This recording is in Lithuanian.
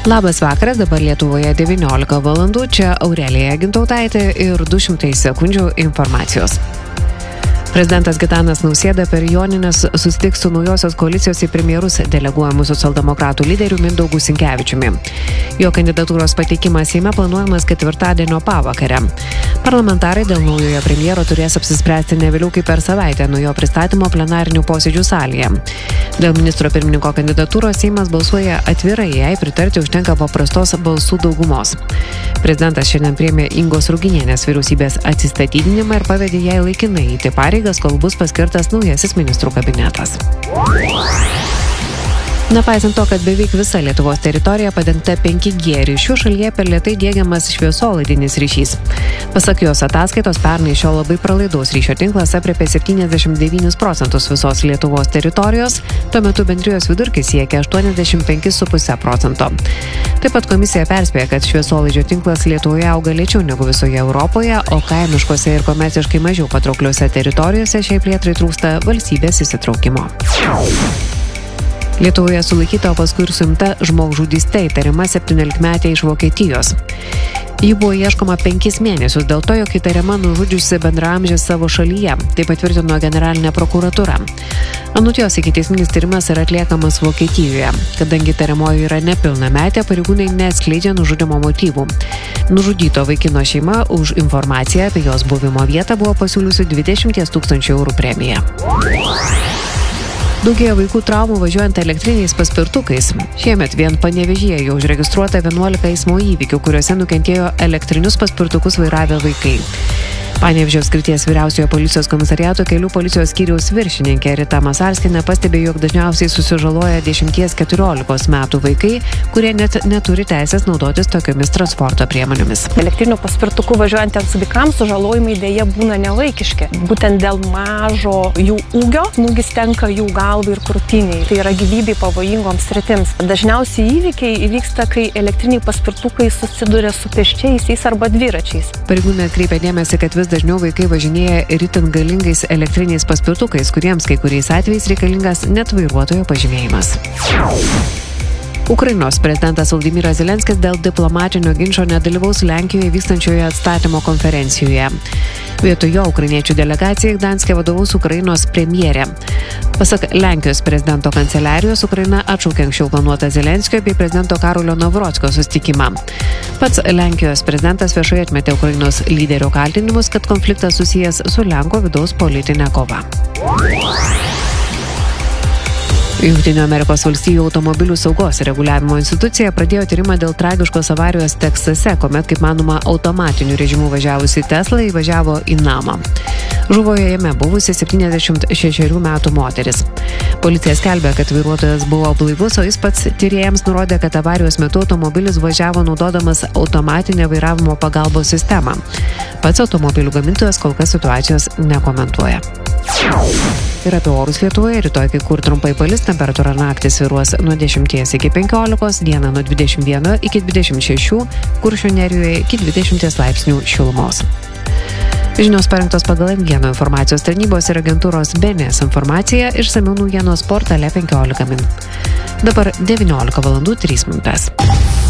Labas vakaras, dabar Lietuvoje 19 valandų, čia Aurelija Gintautaitė ir 200 sekundžių informacijos. Prezidentas Gitanas Nausėda per Jonines susitiks su naujosios koalicijos į premjerus deleguojamų socialdemokratų lyderių Mindaugu Sinkevičiumi. Jo kandidatūros pateikimas Seime planuojamas ketvirtadienio pavakarę. Parlamentarai dėl naujojo premjero turės apsispręsti ne vėliau kaip per savaitę nuo jo pristatymo plenarinių posėdžių salėje. Dėl ministro pirmininko kandidatūros Seimas balsuoja atvirai, jei pritarti užtenka paprastos balsų daugumos. Prezidentas šiandien priėmė Ingos Ruginienės vyriausybės atsistatydinimą ir pavedė jai laikinai eiti pareigas, kol bus paskirtas naujasis ministrų kabinetas. Nepaisant to, kad beveik visa Lietuvos teritorija padengta 5G ryšiu, šalyje per lėtai diegiamas šviesolaidinis ryšys. Pasak jos ataskaitos, pernai šio labai pralaidaus ryšio tinklas aprėpė 79% visos Lietuvos teritorijos, tuo metu bendrijos vidurkis siekia 85,5%. Taip pat komisija perspėja, kad šviesolaidžio tinklas Lietuvoje auga lėčiau negu visoje Europoje, o kaimiškose ir komerciškai mažiau patraukliuose teritorijose šiai plėtrai trūksta valstybės įsitraukimo. Lietuvoje sulaikyta, o paskui ir suimta žmogžudyste įtariama 17-metė iš Vokietijos. Ji buvo ieškoma 5 mėnesius dėl to, jog įtariama nužudžiusi bendraamžę savo šalyje, tai patvirtino generalinė prokuratūra. Anot jos ikiteisminis tyrimas yra atliekamas Vokietijoje. Kadangi įtariamoji yra nepilnametė, pareigūnai neatskleidžia nužudymo motyvų. Nužudyto vaikino šeima už informaciją apie jos buvimo vietą buvo pasiūliusi 20 000 eurų premiją. Daugėja vaikų traumų važiuojant elektriniais paspirtukais. Šiemet vien Panevėžyje jau užregistruota 11 eismo įvykių, kuriuose nukentėjo elektrinius paspirtukus vairavę vaikai. Panevėžio apskrities vyriausiojo policijos komisariato kelių policijos skyriaus viršininkė Rita Masarskienė pastebė, jog dažniausiai susižaloja 10–14 metų vaikai, kurie net neturi teisės naudotis tokiomis transporto priemonėmis. Elektrinių paspirtukų važiuojantiems vaikams sužalojimai dėja būna nevaikiški. Būtent dėl mažo jų ūgio smūgis tenka jų galvai ir krūtiniai. Tai yra gyvybei pavojingoms sritims. Dažniausiai įvykiai įvyksta, kai elektriniai paspirtukai susiduria su pėsčiaisiais arba dviračiais. Pareigūnai atkreipia dėmesį, kad vis dažniau vaikai važinėja itin galingais elektriniais paspirtukais, kuriems kai kuriais atvejais reikalingas net vairuotojo pažymėjimas. Ukrainos prezidentas Volodymyras Zelenskis dėl diplomatinio ginčo nedalyvaus Lenkijoje vykstančioje atstatymo konferencijoje. Vietoj jo ukrainiečių delegacijai Gdanske vadovaus Ukrainos premjerė. Pasak Lenkijos prezidento kanceliarijos, Ukraina atšaukė anksčiau planuotą Zelenskio bei prezidento Karolio Nawrockio susitikimą. Pats Lenkijos prezidentas viešai atmetė Ukrainos lyderio kaltinimus, kad konfliktas susijęs su Lenkų vidaus politinė kova. Jungtinių Amerikos valstijų automobilių saugos reguliavimo institucija pradėjo tyrimą dėl tragiškos avarijos Teksase, kuomet, kaip manoma, automatiniu režimu važiavusi Tesla įvažiavo į namą. Žuvo jame buvusi 76 metų moteris. Policija skelbia, kad vairuotojas buvo blaivus, o jis pats tyrėjams nurodė, kad avarijos metu automobilis važiavo naudodamas automatinę vairavimo pagalbos sistemą. Pats automobilių gamintojas kol kas situacijos nekomentuoja. Ir apie orus Lietuvoje rytoj kai kur trumpai palis, temperatūra naktį svyruos nuo 10 iki 15, dieną nuo 21 iki 26, Kuršių nerijoje iki 20 laipsnių šilumos. Žinios parengtos pagal M1 informacijos tarnybos ir agentūros BNS informacija, išsamiau naujienos portale 15 min. Dabar 19 valandų 3 minutės.